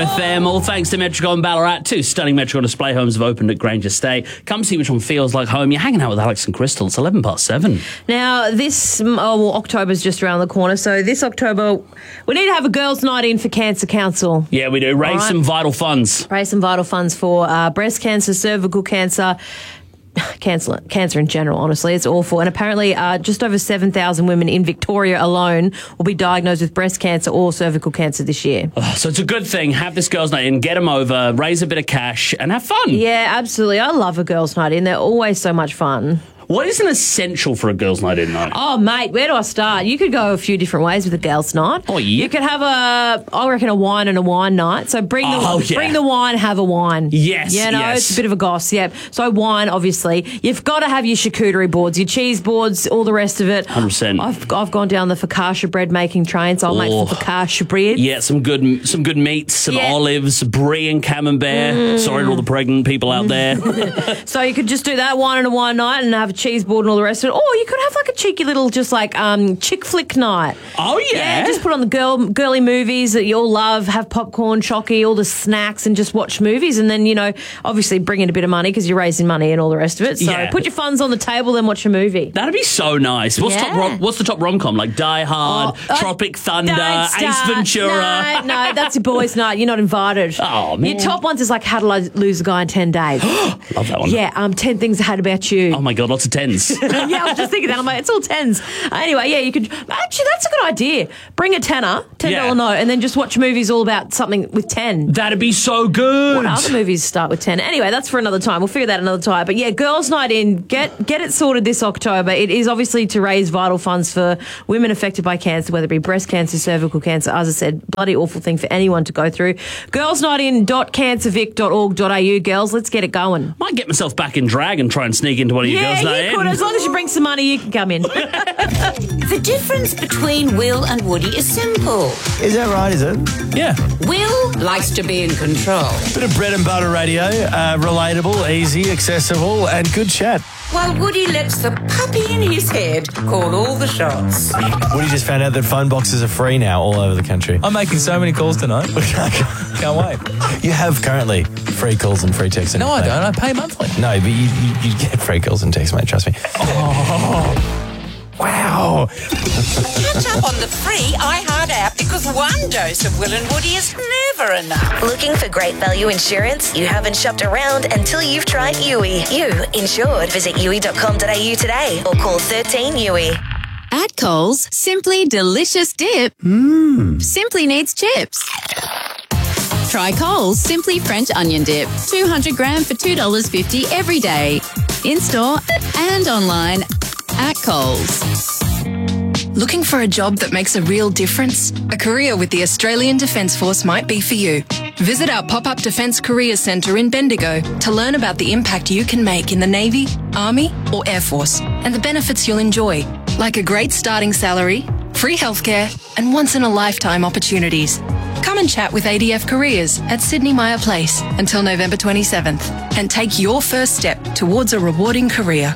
FM. All thanks to Metricon Ballarat. 2 stunning Metricon display homes have opened at Grange Estate. Come see which one feels like home. You're hanging out with Alex and Crystal. It's 7:11. Now, October's just around the corner. So this October, we need to have a girls' night in for Cancer Council. Yeah, we do. Raise some vital funds. Raise some vital funds for breast cancer, cervical cancer, cancer in general, honestly. It's awful. And apparently just over 7,000 women in Victoria alone will be diagnosed with breast cancer or cervical cancer this year. So it's a good thing. Have this girls' night in, get them over, raise a bit of cash and have fun. Yeah, absolutely. I love a girls' night in. They're always so much fun. What is an essential for a girls' night in, though? Oh, mate, where do I start? You could go a few different ways with a girls' night. Oh, yeah. You could have I reckon, a wine and a wine night. So bring the wine, have a wine. Yes, It's a bit of a goss, yeah. So wine, obviously. You've got to have your charcuterie boards, your cheese boards, all the rest of it. 100%. I've gone down the focaccia bread making train, so I'll make some focaccia bread. Yeah, some good meats, some olives, brie and camembert. Sorry to all the pregnant people out there. So you could just do that, wine and a wine night, and have a cheese board and all the rest of it. Or you could have like a cheeky little chick flick night. Oh, yeah. Yeah, just put on the girly movies that you all love, have popcorn, chocky, all the snacks, and just watch movies. And then, obviously bring in a bit of money because you're raising money and all the rest of it. So put your funds on the table, then watch a movie. That'd be so nice. What's the top rom-com? Like Die Hard, Tropic Thunder, Ace Ventura? No, that's your boys' night. You're not invited. Oh, man. Your top ones is like How to Lose a Guy in 10 Days. Love that one. Yeah, 10 Things I Hate About You. Oh, my God, lots of 10s. Yeah, I was just thinking that. I'm like, it's all 10s. Anyway, yeah, you could... Actually, that's a good idea. Bring a $10 note, and then just watch movies all about something with 10. That'd be so good. What other movies start with 10? Anyway, that's for another time. We'll figure that another time. But yeah, girls' night in, get it sorted this October. It is obviously to raise vital funds for women affected by cancer, whether it be breast cancer, cervical cancer. As I said, bloody awful thing for anyone to go through. girlsnightin.cancervic.org.au. Girls, let's get it going. Might get myself back in drag and try and sneak into one of your girls' night in. Yeah, you could. As long as you bring some money, you can come in. The difference between Will and Woody is simple. Is that right, is it? Yeah. Will likes to be in control, Bit of bread and butter radio, relatable, easy, accessible, and good chat. while Woody lets the puppy in his head call all the shots. Woody just found out that phone boxes are free now all over the country. I'm making so many calls tonight. Can't wait. You have currently free calls and free texts. No, I don't. I pay monthly. No, but you get free calls and texts, mate. Trust me. Oh, wow. Catch up on the free iHeart app because one dose of Will and Woody is never enough. Looking for great value insurance? You haven't shopped around until you've tried Yui. You insured. Visit yui.com.au today or call 13 Yui. At Coles, Simply Delicious Dip simply needs chips. Try Coles Simply French Onion Dip, 200 gram for $2.50 every day. In-store and online at Coles. Looking for a job that makes a real difference? A career with the Australian Defence Force might be for you. Visit our pop-up Defence Career Centre in Bendigo to learn about the impact you can make in the Navy, Army or Air Force and the benefits you'll enjoy, like a great starting salary, free healthcare and once-in-a-lifetime opportunities. Come and chat with ADF Careers at Sydney Myer Place until November 27th and take your first step towards a rewarding career.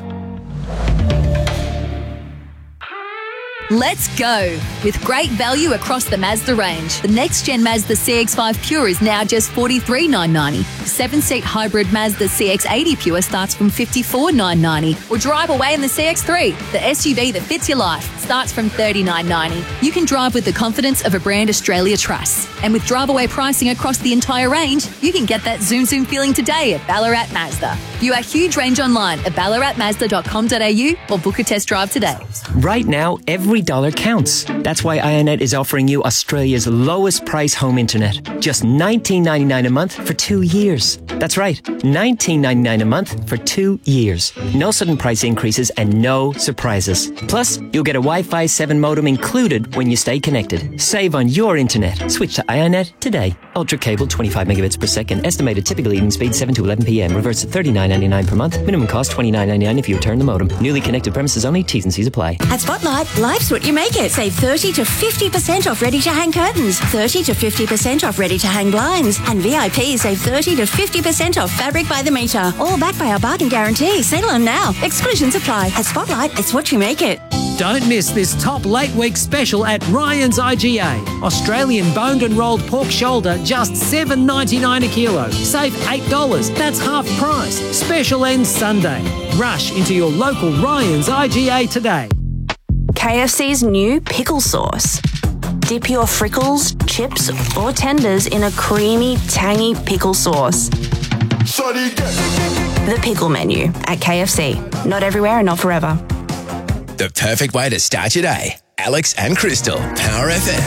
Let's go! With great value across the Mazda range. The next-gen Mazda CX-5 Pure is now just $43,990. The 7-seat hybrid Mazda CX-80 Pure starts from $54,990. Or drive away in the CX-3, the SUV that fits your life, starts from $39,990. You can drive with the confidence of a brand Australia trusts. And with drive-away pricing across the entire range, you can get that Zoom Zoom feeling today at Ballarat Mazda. View our huge range online at ballaratmazda.com.au or book a test drive today. Right now, every dollar counts. That's why Ionet is offering you Australia's lowest price home internet. Just $19.99 a month for 2 years. That's right, $19.99 a month for 2 years. No sudden price increases and no surprises. Plus, you'll get a Wi-Fi 7 modem included when you stay connected. Save on your internet. Switch to Ionet today. Ultra cable 25 megabits per second. Estimated typical evening speed 7 to 11 p.m. Reverts at $39.99 per month. Minimum cost $29.99 if you return the modem. Newly connected premises only. T's and C's apply. At Spotlight, life's what you make it. Save 30 to 50% off ready-to-hang curtains, 30 to 50% off ready-to-hang blinds, and VIP save 30 to 50% off fabric by the metre. All backed by our bargain guarantee. Sale on now. Exclusions apply. At Spotlight, it's what you make it. Don't miss this top late week special at Ryan's IGA. Australian boned and rolled pork shoulder, just $7.99 a kilo. Save $8. That's half price. Special ends Sunday. Rush into your local Ryan's IGA today. KFC's new pickle sauce. Dip your frickles, chips, or tenders in a creamy, tangy pickle sauce. The pickle menu at KFC. Not everywhere and not forever. The perfect way to start your day. Alex and Crystal, Power FM.